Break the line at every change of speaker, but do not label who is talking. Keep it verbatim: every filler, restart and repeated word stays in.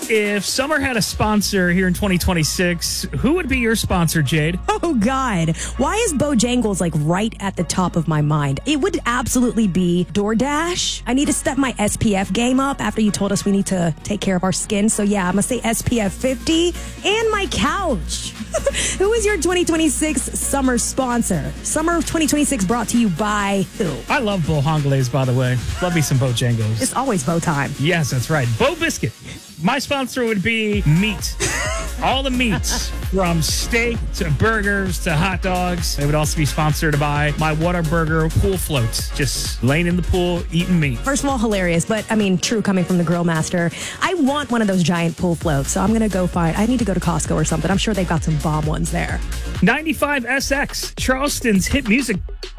If Summer had a sponsor here in twenty twenty-six, who would be your sponsor, Jade?
Oh, God. Why is Bojangles like right at the top of my mind? It would absolutely be DoorDash. I need to step my S P F game up after you told us we need to take care of our skin. So, yeah, I'm going to say S P F fifty and my couch. Who is your twenty twenty-six summer sponsor? Summer of twenty twenty-six brought to you by who?
I love Bojangles, by the way. Love me some Bojangles.
It's always Bo time.
Yes, that's right. Bo Biscuit. My sponsor would be meat. All the meats, from steak to burgers to hot dogs. They would also be sponsored by my Whataburger pool floats. Just laying in the pool, eating meat.
First of all, hilarious, but I mean, true coming from the grill master. I want one of those giant pool floats, so I'm going to go find, I need to go to Costco or something. I'm sure they've got some bomb ones there.
ninety-five S X, Charleston's hit music